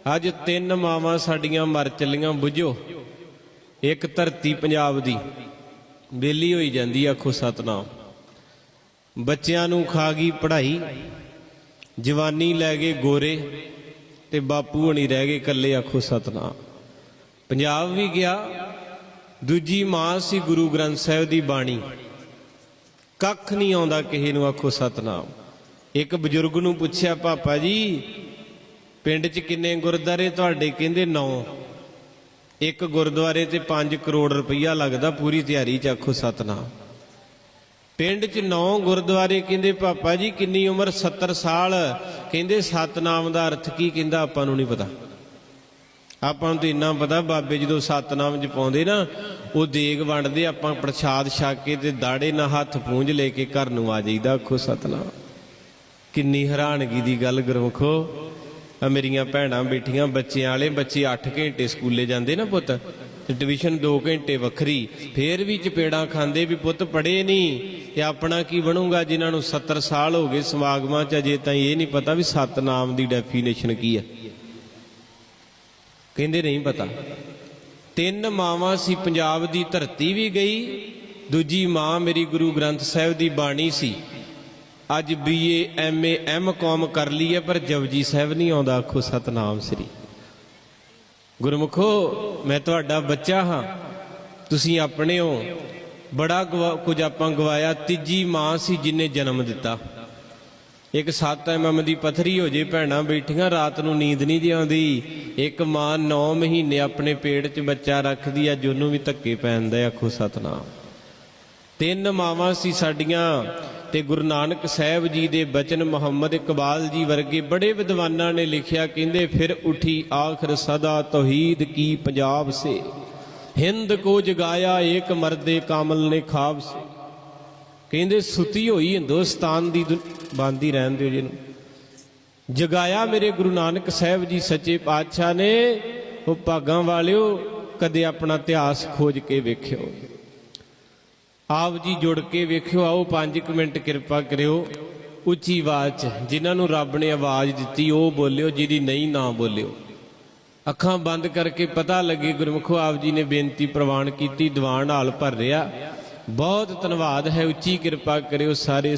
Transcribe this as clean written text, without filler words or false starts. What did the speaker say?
अज तीन मावां साडियां मर चलियां बुझो। एक धरती पंजाब दी बेली होई जांदी, आखो सतनाम। बच्चियां नूं खा गई पढ़ाई, जवानी लै गए गोरे ते बापू होनी रह गए कल्ले, आखो सतनाम। पंजाब भी गया, दूजी मां सी गुरु ग्रंथ साहिब दी बाणी, कख नहीं आउंदा किसे नूं, आखो सतनाम। एक बजुर्ग नूं पुछया, पापा जी पिंड च किन्ने गुरुद्वारे तुहाडे? कहंदे 9। एक गुरुद्वारे ते 5 करोड़ रुपया लगदा पूरी तैयारी च, आखो सतनाम। पिंड च 9 गुरुद्वारे। कहंदे पापा जी किन्नी उम्र? 70 साल। कहंदे सतनाम दा अर्थ की? कहंदा आपां नूं नहीं पता। आपां नूं तां इन्ना पता, बाबे जदों सतनाम जपाउंदे ना, वो देग वंडदे, आपां प्रसाद छक के ते दाड़े नाल हत्थ पूंज लेके घर नूं आ जाईदा, आखो सतनाम। किन्नी हैरानगी दी गल गुरमुखो। मेरियां भैणां बैठियां, बच्चियां वाले बच्चे 8 घंटे स्कूले जांदे ना पुत, ट्यूशन 2 घंटे वखरी, फिर भी चपेड़ा खांदे भी पुत पढ़े नहीं, ते अपना की बनूगा। जिन्हां नूं 70 साल हो गए समागमां च, अजे ताईं ये नहीं पता भी सतनाम दी डेफिनेशन की है। कहंदे नहीं पता। 3 मावां सी, पंजाब दी धरती भी गई, दूजी मां मेरी गुरु ग्रंथ साहिब दी बाणी सी। अज BA MA MCOM कर ली है, पर जपजी साहिब नहीं आउंदा, आखो सतनाम श्री। गुरमुखो मैं तुहाडा बच्चा हाँ, तुसीं अपने हो। बड़ा कुछ आपां गवाया। तीजी मां सी जिन्हें जन्म दिता। एक 7 mm दी पत्थरी हो जे, भैणां बैठियां रात नूं नींद नहीं जी आउंदी। एक मां 9 महीने अपने पेट च बच्चा रखदी, अज ओनूं भी धक्के पैंदे, आखो सतनाम। 3 मावां सी साडियां। ते गुरु नानक साहिब जी दे बचन मुहम्मद इकबाल जी वर्गे बड़े विद्वानां ने लिखिया, कहंदे फिर उठी आखिर सदा तौहीद की पंजाब से, हिंद को जगाया एक मर्दे कामल ने ख्वाब से। कहंदे सुती होई हिंदुस्तान दी बांदी रहन दिओ जिन्नूं, जगाया मेरे गुरु नानक साहिब जी सच्चे पातशाह ने। वो भागां वालिओ कदे अपना इतिहास खोज के वेखिओ, आप जी जुड़ के वेखियो। आओ 5 मिनट कृपा करियो, उच्ची आवाज च जिन्हां नूं रब ने आवाज़ दिती वो बोलियो, जिहदी नहीं ना बोलियो। अखां बंद करके पता लगे गुरमुखो, आप जी ने बेनती प्रवान की, दीवान हाल भर रहा। बहुत धन्यवाद है, उच्ची कृपा करियो सारे